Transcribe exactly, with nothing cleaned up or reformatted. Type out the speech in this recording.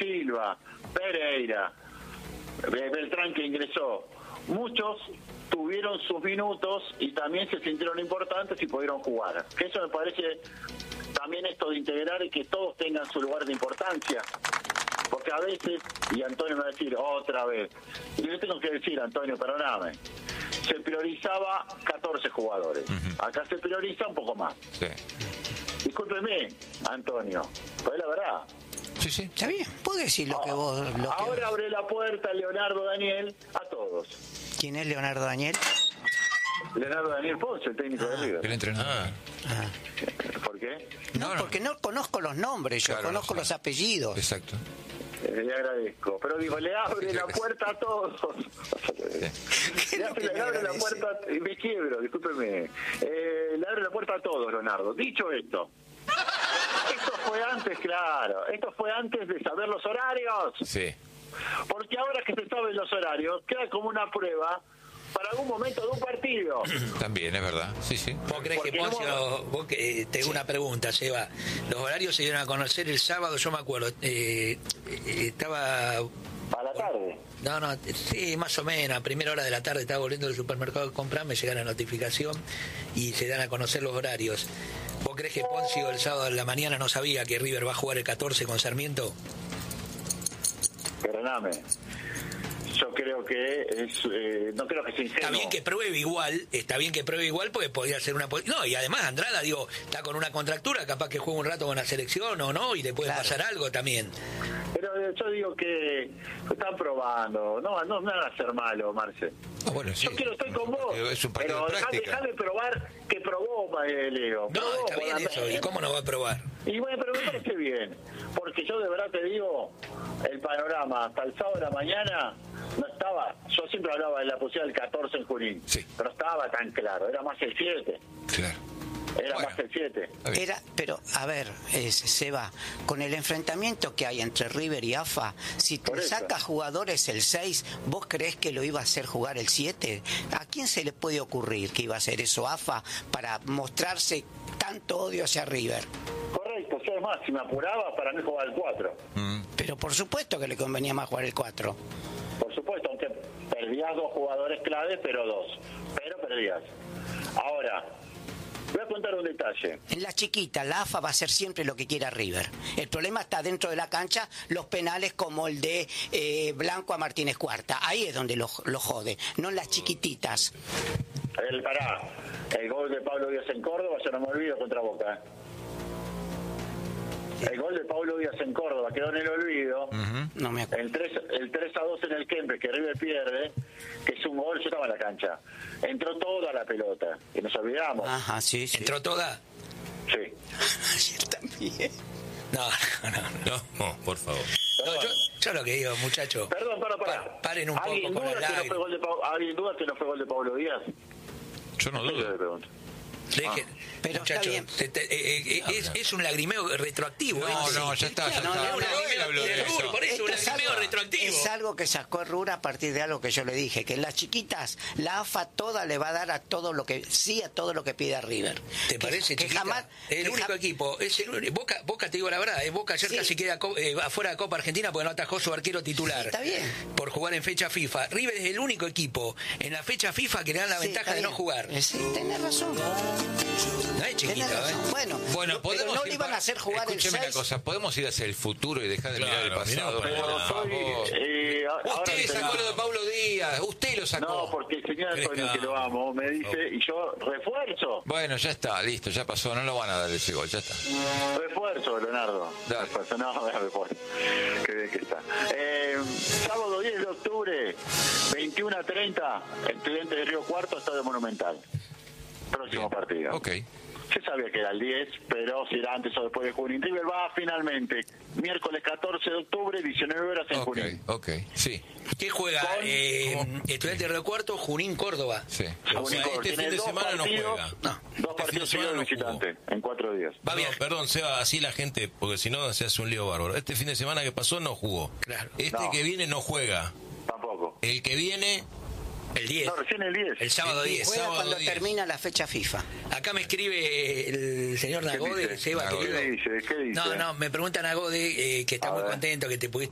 Silva, Pereira, Beltrán que ingresó, muchos tuvieron sus minutos y también se sintieron importantes y pudieron jugar. Que eso me parece también esto de integrar y que todos tengan su lugar de importancia. Porque a veces, y Antonio me va a decir otra vez, y yo tengo que decir, Antonio, perdóname, se priorizaba catorce jugadores. Uh-huh. Acá se prioriza un poco más. Sí. Discúlpeme, Antonio, pero es la verdad. Sí, sí. Está bien, puedo decir lo que vos... Lo Ahora que... abre la puerta Leonardo Daniel a todos. ¿Quién es Leonardo Daniel? Leonardo Daniel Ponce, el técnico ah, de River. El entrenador. Ah. ¿Por qué? No, no, porque no conozco los nombres, yo claro, conozco no, los apellidos. Exacto. Eh, le agradezco, pero digo, le abre sí, la sí. puerta a todos. Sí. Le, hace, le abre la puerta, me quiebro, discúlpeme. Eh, le abre la puerta a todos, Leonardo. Dicho esto, esto fue antes, claro, esto fue antes de saber los horarios. Sí. Porque ahora que se saben los horarios, queda como una prueba para algún momento de un partido. También, es verdad. Sí, sí. ¿Vos crees Porque que Poncio, no... vos que, eh, tengo sí. una pregunta, Seba? Los horarios se dieron a conocer el sábado, yo me acuerdo, eh, eh, estaba... A la tarde. No, no, sí, más o menos, a primera hora de la tarde estaba volviendo del supermercado a comprar, me llega la notificación y se dan a conocer los horarios. ¿Vos crees que Poncio el sábado en la mañana no sabía que River va a jugar el catorce con Sarmiento? Perdóname. Yo creo que es, eh, no creo que sea ingenuo. Está bien que pruebe igual, está bien que pruebe igual porque podría ser una... No, y además Andrada, digo, está con una contractura, capaz que juega un rato con la selección o no, y le puede claro. pasar algo también. Pero yo digo que están probando, no, no me van a hacer malo, Marce. Ah, bueno, sí. Yo quiero estar con vos, es un pero de dejá de probar que probó, eh, Leo. No, probó, está bien eso, ¿y cómo no va a probar? Y bueno, pero me parece bien, porque yo de verdad te digo, el panorama hasta el sábado de la mañana no estaba, yo siempre hablaba de la posibilidad del catorce en Junín, sí. pero estaba tan claro, era más el siete. Claro. Era bueno, más el siete. Era, pero, a ver, eh, Seba, con el enfrentamiento que hay entre River y A F A, si te saca jugadores el seis, ¿vos creés que lo iba a hacer jugar el siete? ¿A quién se le puede ocurrir que iba a hacer eso A F A para mostrarse tanto odio hacia River? Correcto, yo además, si me apuraba, para mí jugar el cuatro. Mm. Pero por supuesto que le convenía más jugar el cuatro. Por supuesto, aunque perdías dos jugadores clave, pero dos. Pero perdías. Ahora, voy a contar un detalle. En la chiquita, la A F A va a hacer siempre lo que quiera River. El problema está dentro de la cancha, los penales como el de eh, Blanco a Martínez Cuarta. Ahí es donde lo, lo jode, no en las chiquititas. El pará, el gol de Pablo Díaz en Córdoba, yo no me olvido, contra Boca. El gol de Pablo Díaz en Córdoba quedó en el olvido. Uh-huh. No me acuerdo. El tres, el tres a dos en el Kempes, que River pierde, que es un gol, yo estaba en la cancha. Entró toda la pelota, y nos olvidamos. Ajá, sí, sí. ¿Entró toda? Sí. Ayer también. No, no, no. No, no, por favor. No, yo, yo lo que digo, muchachos. Perdón, para, para. Pa, paren un ¿Alguien poco con duda la que no fue gol de Pa- ¿Alguien duda que no fue gol de Pablo Díaz? Yo no Yo le dudo. pregunto. Deje, Ah, pero muchachos, está bien. te, te, eh, eh, es, es un lagrimeo retroactivo. No, ¿eh? no, ya está, ya No, está. no, no, Él habló de Seguro, eso. por eso, Esto un es lagrimeo algo- retroactivo. Es algo que sacó Rura a partir de algo que yo le dije, que en las chiquitas la A F A toda le va a dar a todo lo que, sí a todo lo que pida River. ¿Te que, parece, que chiquita? jamás, El que único ja- equipo, es el único, Boca, Boca te digo la verdad, eh, Boca ayer Sí. casi queda co- eh, afuera de Copa Argentina porque no atajó su arquero titular. Sí, está bien. Por jugar en fecha FIFA. River es el único equipo en la fecha FIFA que le dan la Sí, ventaja está de no bien. jugar. Eh, Sí, tenés razón. No es Tenés chiquito, ¿eh? razón. Bueno, Bueno, pero podemos no ir le iban pa- a hacer jugar el Escúcheme una seis. cosa, podemos ir hacia el futuro y dejar de Claro, mirar el pasado. miremos para Por allá. favor. Eh, a- ahora Usted te- sacó lo de Pablo Díaz, usted lo sacó. No, porque el señor Antonio, que lo amo, me dice, y yo, refuerzo, Bueno, ya está, listo, ya pasó, no lo van a dar ese gol, ya está. refuerzo, Leonardo. Dale. Refuerzo, no, refuerzo. Qué bien que está. Eh, sábado diez de octubre, veintiuno a treinta, Estudiantes de Río Cuarto, Estadio Monumental. Próximo Bien. partido. Ok. Se sabía que era el diez, pero si era antes o después de Junín. River va finalmente, miércoles catorce de octubre, diecinueve horas en Ok, Junín. ok, sí, ¿Qué juega? Con- Eh, Estudiante de Río Cuarto, Junín, Córdoba. sí. O sea, Junín, este tiene fin de dos semana no partidos, juega. No. Dos Este fin de partidos semana seguidos no de visitante, en cuatro días. Va bien. No, perdón, Seba, así la gente, porque si no se hace un lío bárbaro. Este fin de semana que pasó no jugó. Claro. Este No. que viene no juega. Tampoco. El que viene, El diez. No, recién el diez. El sábado El diez. Juega sábado cuando diez. termina la fecha FIFA. Acá me escribe el señor Nagode, dice? Seba, Nagode. querido. ¿Qué dice? ¿Qué dice? No, no, me pregunta Nagode eh, que está A muy ver. contento que te pudiste